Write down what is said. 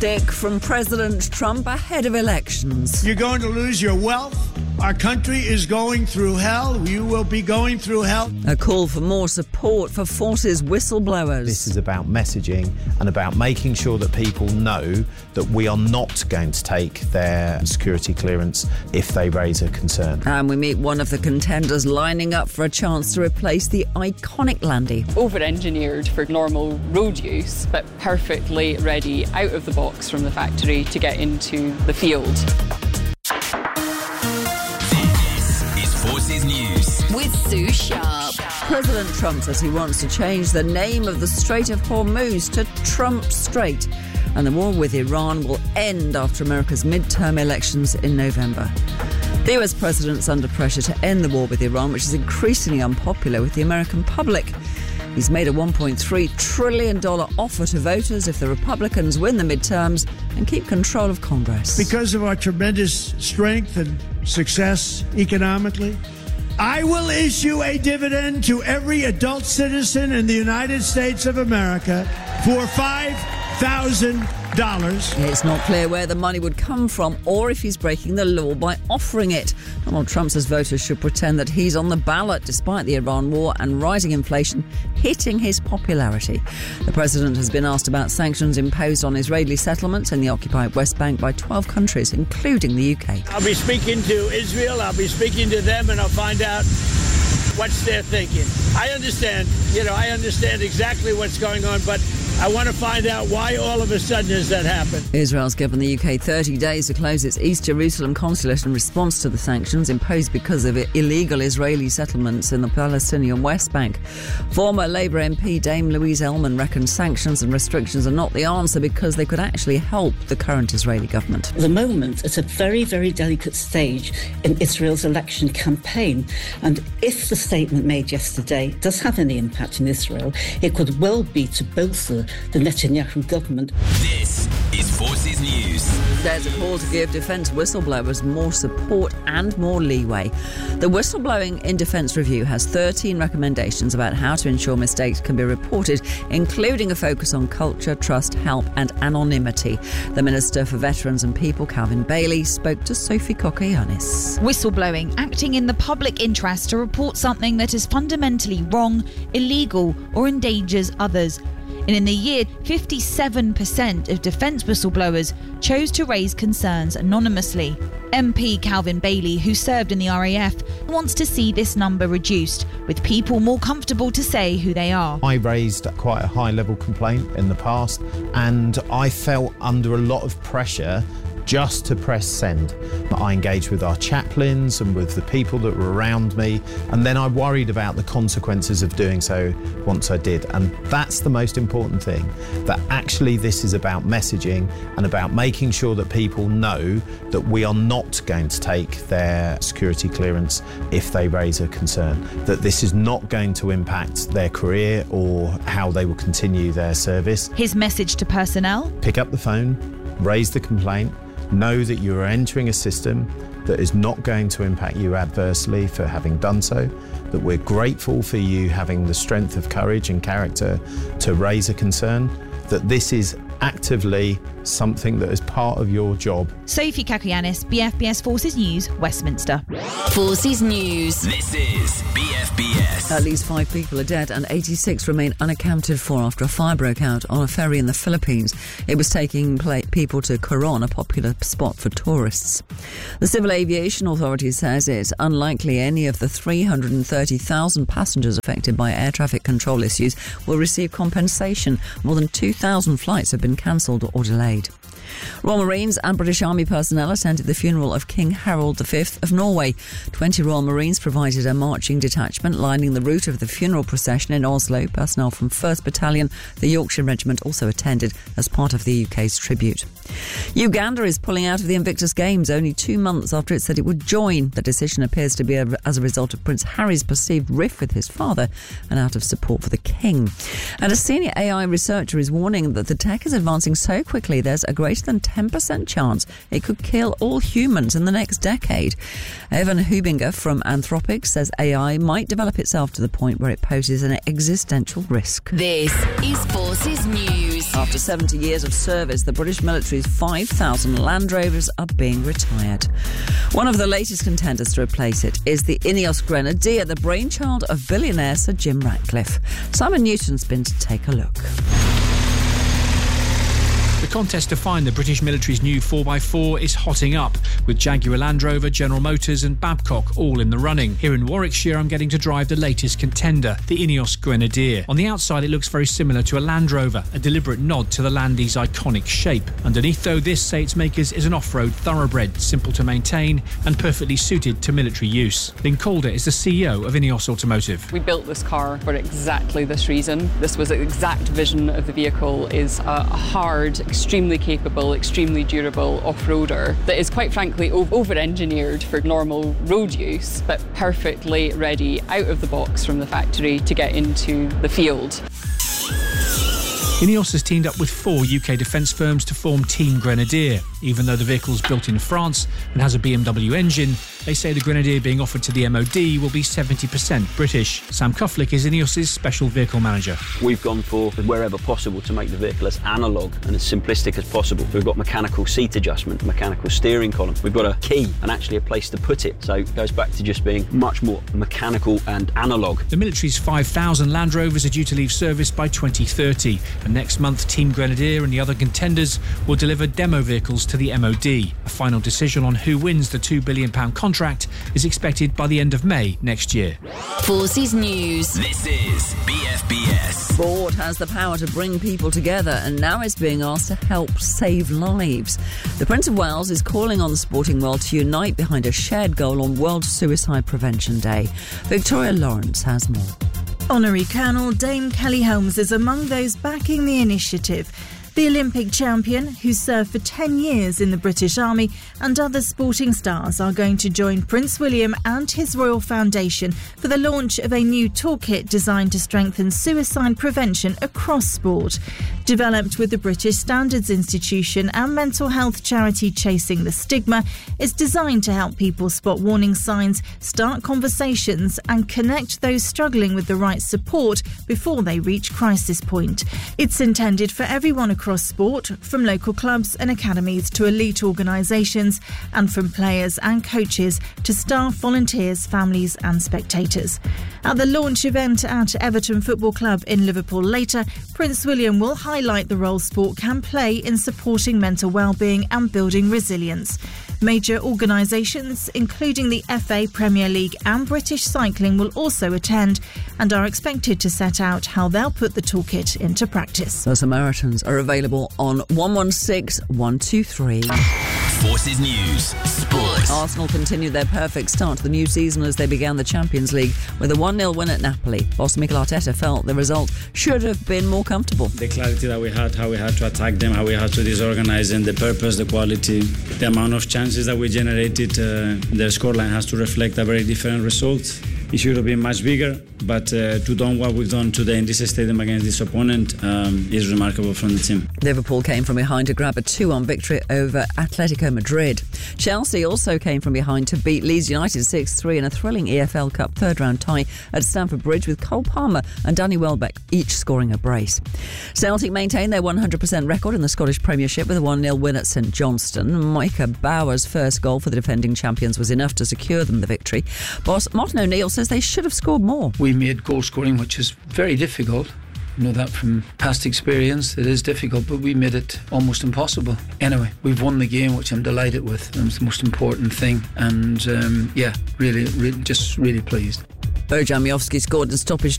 stick from President Trump ahead of elections. You're going to lose your wealth. Our country is going through hell. You will be going through hell. A call for more support for Force's whistleblowers. This is about messaging and about making sure that people know that we are not going to take their security clearance if they raise a concern. And we meet one of the contenders lining up for a chance to replace the iconic Landy. Over-engineered for normal road use, but perfectly ready out of the box from the factory to get into the field. Forces News with Sue Sharp. President Trump says he wants to change the name of the Strait of Hormuz to Trump Strait, and the war with Iran will end after America's midterm elections in November. The US president's under pressure to end the war with Iran, which is increasingly unpopular with the American public. He's made a $1.3 trillion offer to voters if the Republicans win the midterms and keep control of Congress. Because of our tremendous strength and success economically, I will issue a dividend to every adult citizen in the United States of America for $5,000. It's not clear where the money would come from or if he's breaking the law by offering it. Donald Trump says voters should pretend that he's on the ballot despite the Iran war and rising inflation hitting his popularity. The president has been asked about sanctions imposed on Israeli settlements in the occupied West Bank by 12 countries, including the UK. I'll be speaking to Israel, I'll be speaking to them, and I'll find out what's their thinking. I understand exactly what's going on, but I want to find out why all of a sudden has that happened. Israel's given the UK 30 days to close its East Jerusalem consulate in response to the sanctions imposed because of illegal Israeli settlements in the Palestinian West Bank. Former Labour MP Dame Louise Ellman reckons sanctions and restrictions are not the answer because they could actually help the current Israeli government. At the moment, it's a very, very delicate stage in Israel's election campaign, and if the statement made yesterday does have any impact in Israel, it could well be to bolster the Netanyahu government. This is Forces News. There's a call to give defence whistleblowers more support and more leeway. The Whistleblowing in Defence Review has 13 recommendations about how to ensure mistakes can be reported, including a focus on culture, trust, help and anonymity. The Minister for Veterans and People, Calvin Bailey, spoke to Sophie Kokkianis. Whistleblowing, acting in the public interest to report something that is fundamentally wrong, illegal or endangers others. And in the year, 57% of defence whistleblowers chose to raise concerns anonymously. MP Calvin Bailey, who served in the RAF, wants to see this number reduced, with people more comfortable to say who they are. I raised quite a high-level complaint in the past, and I felt under a lot of pressure just to press send. I engaged with our chaplains and with the people that were around me, and then I worried about the consequences of doing so once I did. And that's the most important thing, that actually this is about messaging and about making sure that people know that we are not going to take their security clearance if they raise a concern, that this is not going to impact their career or how they will continue their service. His message to personnel? Pick up the phone, raise the complaint, know that you are entering a system that is not going to impact you adversely for having done so, that we're grateful for you having the strength of courage and character to raise a concern, that this is actively something that is part of your job. Sophie Kokkianis, BFBS Forces News, Westminster. Forces News. This is BFBS. At least 5 people are dead and 86 remain unaccounted for after a fire broke out on a ferry in the Philippines. It was taking people to Coron, a popular spot for tourists. The Civil Aviation Authority says it's unlikely any of the 330,000 passengers affected by air traffic control issues will receive compensation. More than 2,000 flights have been cancelled or delayed. Royal Marines and British Army personnel attended the funeral of King Harold V of Norway. 20 Royal Marines provided a marching detachment lining the route of the funeral procession in Oslo. Personnel from 1st Battalion, the Yorkshire Regiment, also attended as part of the UK's tribute. Uganda is pulling out of the Invictus Games only 2 months after it said it would join. The decision appears to be as a result of Prince Harry's perceived rift with his father and out of support for the King. And a senior AI researcher is warning that the tech is advancing so quickly there's a greater than 10% chance it could kill all humans in the next decade. Evan Hubinger from Anthropic says AI might develop itself to the point where it poses an existential risk. This is Forces News. After 70 years of service, the British military's 5,000 Land Rovers are being retired. One of the latest contenders to replace it is the Ineos Grenadier, the brainchild of billionaire Sir Jim Ratcliffe. Simon Newton's been to take a look. The contest to find the British military's new 4x4 is hotting up, with Jaguar Land Rover, General Motors and Babcock all in the running. Here in Warwickshire, I'm getting to drive the latest contender, the Ineos Grenadier. On the outside, it looks very similar to a Land Rover, a deliberate nod to the Landy's iconic shape. Underneath, though, this, say its makers, is an off-road thoroughbred, simple to maintain and perfectly suited to military use. Lynn Calder is the CEO of Ineos Automotive. We built this car for exactly this reason. This was the exact vision of the vehicle, is a hard, extremely capable, extremely durable off-roader that is quite frankly over-engineered for normal road use, but perfectly ready out of the box from the factory to get into the field. Ineos has teamed up with 4 UK defence firms to form Team Grenadier. Even though the vehicle's built in France and has a BMW engine, they say the Grenadier being offered to the MOD will be 70% British. Sam Kufflick is Ineos' special vehicle manager. We've gone for, wherever possible, to make the vehicle as analogue and as simplistic as possible. We've got mechanical seat adjustment, mechanical steering column. We've got a key and actually a place to put it. So it goes back to just being much more mechanical and analogue. The military's 5,000 Land Rovers are due to leave service by 2030. And next month, Team Grenadier and the other contenders will deliver demo vehicles to the MOD. A final decision on who wins the £2 billion contract is expected by the end of May next year. Forces News. This is BFBS. Sport has the power to bring people together, and now it's being asked to help save lives. The Prince of Wales is calling on the sporting world to unite behind a shared goal on World Suicide Prevention Day. Victoria Lawrence has more. Honorary Colonel Dame Kelly Holmes is among those backing the initiative. The Olympic champion, who served for 10 years in the British Army, and other sporting stars are going to join Prince William and his Royal Foundation for the launch of a new toolkit designed to strengthen suicide prevention across sport. Developed with the British Standards Institution and mental health charity Chasing the Stigma, it's designed to help people spot warning signs, start conversations and connect those struggling with the right support before they reach crisis point. It's intended for everyone across sport, from local clubs and academies to elite organisations, and from players and coaches to staff, volunteers, families and spectators. At the launch event at Everton Football Club in Liverpool later, Prince William will highlight the role sport can play in supporting mental well-being and building resilience. Major organisations, including the FA, Premier League and British Cycling, will also attend and are expected to set out how they'll put the toolkit into practice. The Samaritans are available on 116 123. Forces News. Sport. Arsenal continued their perfect start to the new season as they began the Champions League with a 1-0 win at Napoli. Boss Mikel Arteta felt the result should have been more comfortable. The clarity that we had, how we had to attack them, how we had to disorganize them, the purpose, the quality, the amount of chances that we generated, their scoreline has to reflect a very different result. It should have been much bigger, but to do what we've done today in this stadium against this opponent is remarkable from the team. Liverpool came from behind to grab a 2-1 victory over Atletico Madrid. Chelsea also came from behind to beat Leeds United 6-3 in a thrilling EFL Cup third-round tie at Stamford Bridge, with Cole Palmer and Danny Welbeck each scoring a brace. Celtic maintained their 100% record in the Scottish Premiership with a 1-0 win at St Johnstone. Micah Bauer's first goal for the defending champions was enough to secure them the victory. Boss Martin O'Neill says they should have scored more. We made goal scoring, which is very difficult. You know that from past experience. It is difficult, but we made it almost impossible. Anyway, we've won the game, which I'm delighted with. It's the most important thing. And really pleased. Bojan Miovski scored in stoppage